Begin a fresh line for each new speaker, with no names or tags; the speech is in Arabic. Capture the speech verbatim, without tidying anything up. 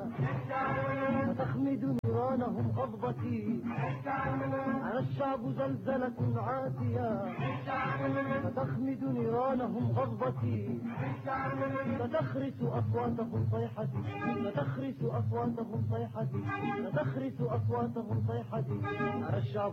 فتخمد نيرانهم غضبتي. أنا الشعب زلزلة عاتية فتخمد نيرانهم غضبتي. فتخرس أصواتهم صيحتي فتخرس أصواتهم صيحتي فتخرس أصواتهم صيحتي. أنا الشعب